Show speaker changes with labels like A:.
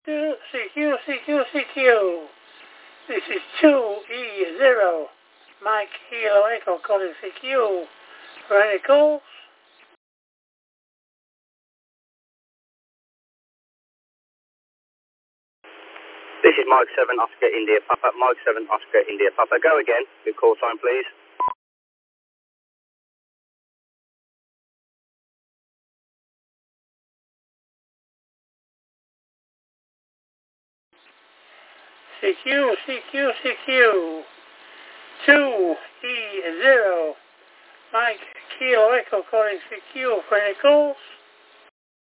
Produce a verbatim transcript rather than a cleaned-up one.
A: C Q, C Q, C Q. This is two E zero. Mike Kilo Echo calling C Q. For any calls?
B: This is Mike seven Oscar India Papa. Mike seven Oscar India Papa. Go again. Your call sign, please.
A: C Q, C Q, C Q. two E zero. Mike Kilo Echo calling C Q. For any calls?